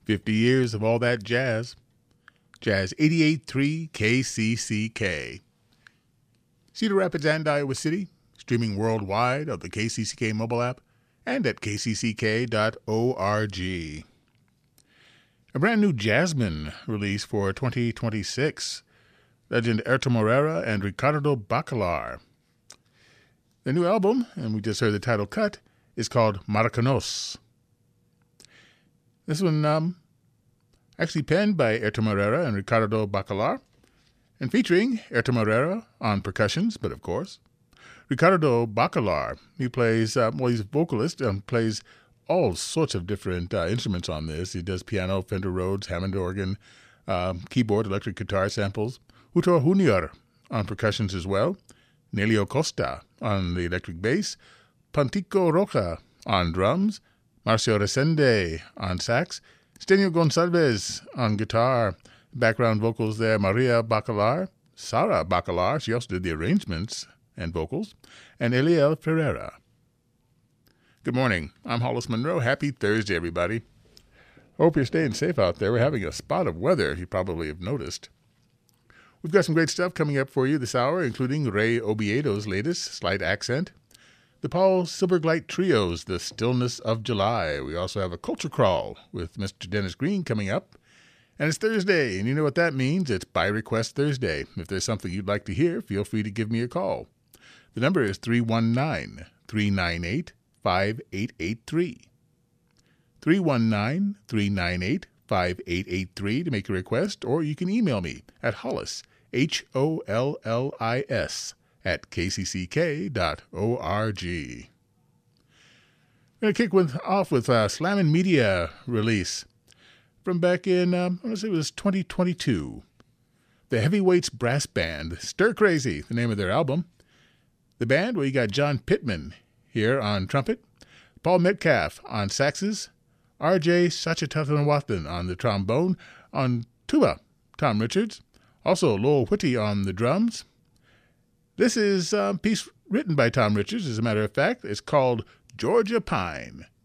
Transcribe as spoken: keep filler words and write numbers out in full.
fifty years of all that jazz. Jazz eighty-eight point three K C C K. Cedar Rapids and Iowa City, streaming worldwide on the K C C K mobile app and at k c c k dot org. A brand new Jasmine release for twenty twenty-six. Legend Erto Morera and Ricardo Bacalar. The new album, and we just heard the title cut, is called Maracanos. This one um, actually penned by Erto Morera and Ricardo Bacalar, and featuring Erto Morera on percussions, but of course, Ricardo Bacalar. He plays, uh, well, he's a vocalist and plays all sorts of different uh, instruments on this. He does piano, Fender Rhodes, Hammond organ, um, keyboard, electric guitar samples. Hutor Junior on percussions as well. Nelio Costa on the electric bass. Pantico Roca on drums. Marcio Resende on sax. Stenio Gonçalves on guitar. Background vocals there, Maria Bacalar. Sara Bacalar, she also did the arrangements and vocals. And Eliel Ferreira. Good morning. I'm Hollis Monroe. Happy Thursday, everybody. Hope you're staying safe out there. We're having a spot of weather, you probably have noticed. We've got some great stuff coming up for you this hour, including Ray Obiedo's latest, Slight Accent, the Paul Silbergleit Trio's The Stillness of July. We also have a Culture Crawl with Mister Dennis Green coming up. And it's Thursday, and you know what that means. It's By Request Thursday. If there's something you'd like to hear, feel free to give me a call. The number is three one nine, three nine eight, five eight eight three. three one nine, three nine eight, five eight eight three to make a request, or you can email me at Hollis, H O L L I S, at k c c k dot org. I'm going to kick with, off with a Slammin' Media release from back in, um, I want to say it was twenty twenty-two. The Heavyweights Brass Band, Stir Crazy, the name of their album. The band, well, you got John Pittman here on trumpet, Paul Metcalf on saxes, R J Sachatathanawathan on the trombone, on tuba, Tom Richards, also Lowell Whitty on the drums. This is a piece written by Tom Richards, as a matter of fact. It's called Georgia Pine.